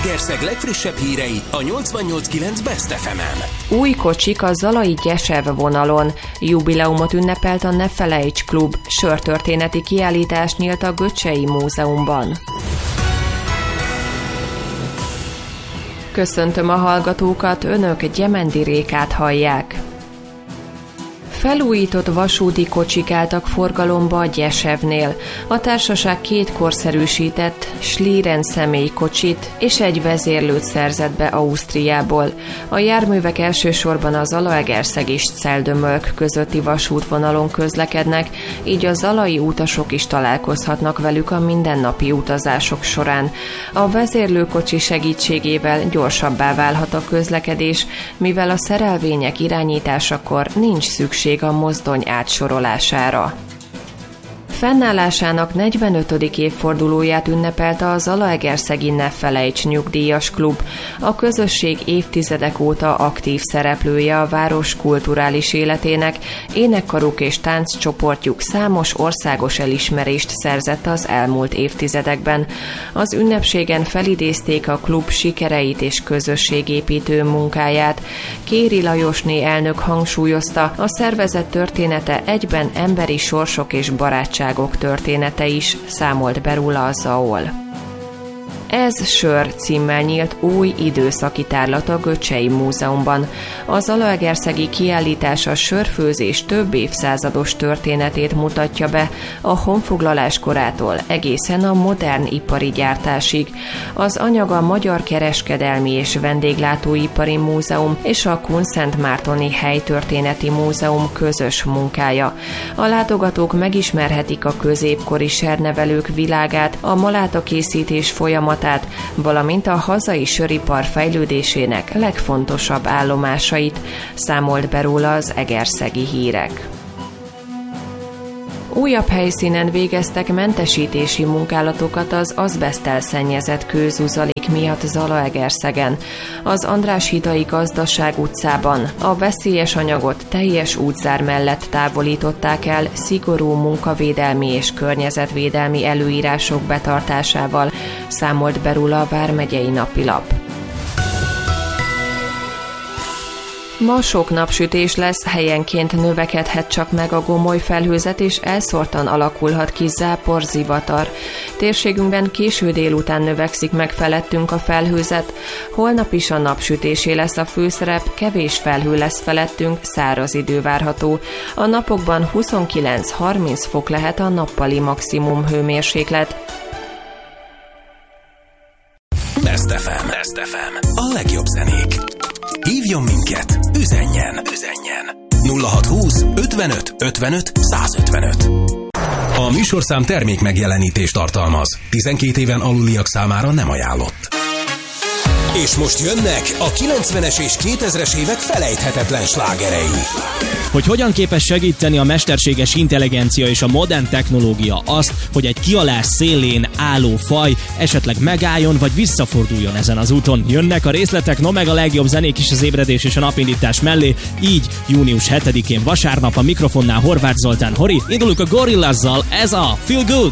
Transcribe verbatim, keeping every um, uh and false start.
Zalaegerszeg legfrissebb hírei a nyolcvannyolc kilenc Best ef emen. Új kocsik a Zalai Gyesev vonalon. Jubileumot ünnepelt a Ne Felejts Klub. Sörtörténeti kiállítás nyílt a Göcsei Múzeumban. Köszöntöm a hallgatókat, önök Gyemendi Rékát hallják. Felújított vasúti kocsik álltak forgalomba a Gyesevnél. A társaság két korszerűsített Schlieren személykocsit és egy vezérlőt szerzett be Ausztriából. A járművek elsősorban a Zalaegerszeg és Celldömölk közötti vasútvonalon közlekednek, így a zalai utasok is találkozhatnak velük a mindennapi utazások során. A vezérlőkocsi segítségével gyorsabbá válhat a közlekedés, mivel a szerelvények irányításakor nincs szükség a mozdony átsorolására. Fennállásának negyvenötödik évfordulóját ünnepelte a Zalaegerszegi Ne Felejts Nyugdíjas Klub. A közösség évtizedek óta aktív szereplője a város kulturális életének, énekkaruk és tánccsoportjuk számos országos elismerést szerzett az elmúlt évtizedekben. Az ünnepségen felidézték a klub sikereit és közösségépítő munkáját. Kéri Lajosné elnök hangsúlyozta, a szervezet története egyben emberi sorsok és barátság története is, számolt be róla a zé á o el. Ez sör címmel nyílt új időszaki tárlat a Göcsei Múzeumban. A zalaegerszegi kiállítás a sörfőzés több évszázados történetét mutatja be, a honfoglalás korától egészen a modern ipari gyártásig. Az anyag a Magyar Kereskedelmi és Vendéglátóipari Múzeum és a Kunszentmártoni Helytörténeti Múzeum közös munkája. A látogatók megismerhetik a középkori sernevelők világát, a malátakészítés folyamatát, valamint a hazai söripar fejlődésének legfontosabb állomásait, számolt be róla az Egerszegi Hírek. Újabb helyszínen végeztek mentesítési munkálatokat az azbeszttel szennyezett kőzuzalék miatt Zalaegerszegen. Az András-hidai Gazdaság utcában a veszélyes anyagot teljes útzár mellett távolították el szigorú munkavédelmi és környezetvédelmi előírások betartásával, számolt be róla a Vármegyei Napilap. Ma sok napsütés lesz, helyenként növekedhet csak meg a gomoly felhőzet, és elszórtan alakulhat ki zápor, zivatar. Térségünkben késő délután növekszik meg felettünk a felhőzet, holnap is a napsütésé lesz a főszerep, kevés felhő lesz felettünk, száraz idő várható. A napokban huszonkilenc-harminc fok lehet a nappali maximum hőmérséklet. Best ef em. Best ef em. A legjobb zenék. Hívjon minket, üzenjen, üzenjen. nulla hatszázhúsz ötvenöt ötvenöt százötvenöt. A műsorszám termék megjelenítést tartalmaz. tizenkét éven aluliak számára nem ajánlott. És most jönnek a kilencvenes és kétezres évek felejthetetlen slágerei. Hogy hogyan képes segíteni a mesterséges intelligencia és a modern technológia azt, hogy egy kialás szélén álló faj esetleg megálljon vagy visszaforduljon ezen az úton. Jönnek a részletek, no meg a legjobb zenék is az ébredés és a napindítás mellé, így június hetedikén vasárnap a mikrofonnál Horváth Zoltán Hori. Indulunk a Gorillazzal, ez a Feel Good!